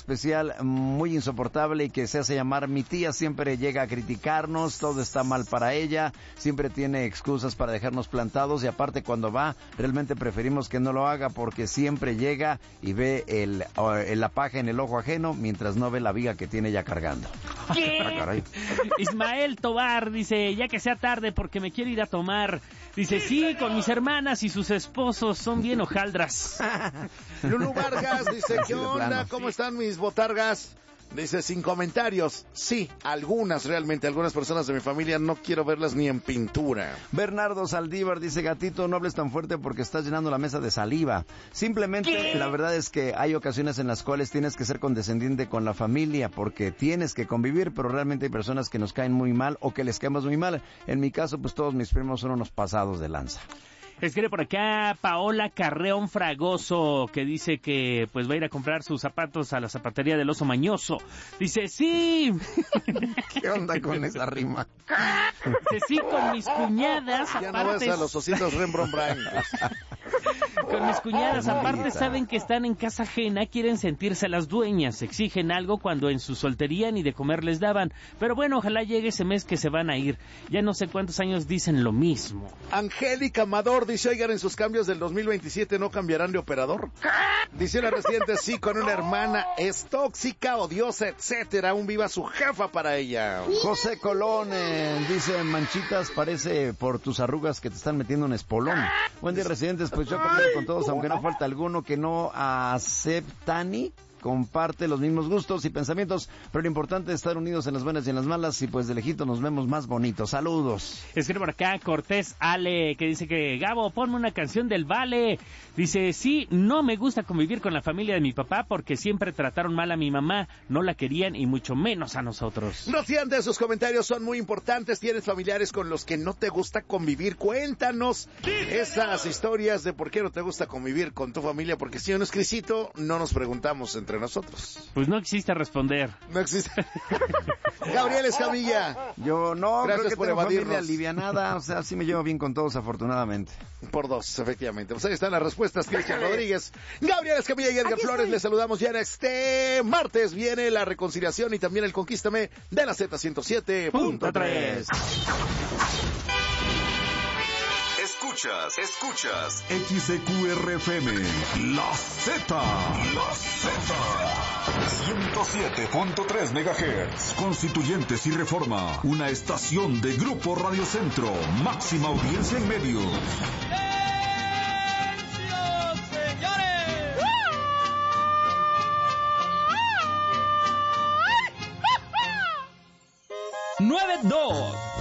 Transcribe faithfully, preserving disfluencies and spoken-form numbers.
especial muy insoportable y que se hace llamar mi tía. Siempre llega a criticarnos, todo está mal para ella, siempre tiene excusas para dejarnos plantados y aparte cuando va, realmente preferimos que no lo haga porque siempre llega y ve el, el, la paja en el ojo ajeno mientras no ve la viga que tiene ya cargando. ¿Qué? Ah, caray. Ismael Tobar dice, ya que sea tarde porque me quiero ir a tomar. Dice, sí, con mis hermanas y sus esposos, son bien hojaldras. Lulu Vargas dice, ¿qué onda? ¿Cómo están mis botargas? Dice, sin comentarios. Sí, algunas realmente, algunas personas de mi familia no quiero verlas ni en pintura. Bernardo Saldívar dice, gatito, no hables tan fuerte porque estás llenando la mesa de saliva. Simplemente, ¿qué? La verdad es que hay ocasiones en las cuales tienes que ser condescendiente con la familia porque tienes que convivir, pero realmente hay personas que nos caen muy mal o que les caemos muy mal. En mi caso, pues todos mis primos son unos pasados de lanza. Escribe por acá Paola Carreón Fragoso, que dice que pues va a ir a comprar sus zapatos a la zapatería del Oso Mañoso. Dice, sí. ¿Qué onda con esa rima? Dice, sí, con mis cuñadas. Ya aparte... no vas a los ositos Rembrandt Brand. Con mis cuñadas, aparte saben que están en casa ajena, quieren sentirse las dueñas, exigen algo cuando en su soltería ni de comer les daban. Pero bueno, ojalá llegue ese mes que se van a ir. Ya no sé cuántos años dicen lo mismo. Angélica Amador dice, oigan, en sus cambios del dos mil veintisiete no cambiarán de operador. Dice la residente, sí, con una hermana, es tóxica, odiosa, etcétera. Un viva su jefa para ella. José Colón eh, dice, manchitas, parece por tus arrugas que te están metiendo un espolón. Buen día, residentes, pues yo conmigo con todos, aunque no falta alguno que no aceptani. Comparte los mismos gustos y pensamientos, pero lo importante es estar unidos en las buenas y en las malas y pues de lejito nos vemos más bonitos. Saludos. Escribe por acá Cortés Ale, que dice que Gabo, ponme una canción del Vale. Dice, sí, no me gusta convivir con la familia de mi papá porque siempre trataron mal a mi mamá, no la querían y mucho menos a nosotros. No sientes, sus comentarios son muy importantes. ¿Tienes familiares con los que no te gusta convivir? Cuéntanos esas historias de por qué no te gusta convivir con tu familia, porque si uno es Crisito, no nos preguntamos entre nosotros. Pues no existe responder. No existe. Gabriel Escamilla. Yo no, gracias creo que por tengo evadirnos. familia alivianada, o sea, sí me llevo bien con todos, afortunadamente. Por dos, efectivamente. Pues ahí están las respuestas, Cristian Rodríguez, Gabriel Escamilla y Edgar Flores. Les saludamos ya en este martes. Viene la reconciliación y también el Conquístame de la Z ciento siete punto tres. Escuchas, escuchas X E Q R F M, La Z, La Z, ciento siete punto tres megahertz. Constituyentes y Reforma, una estación de Grupo Radio Centro, máxima audiencia en medios. ¡Silencio, señores! nueve dos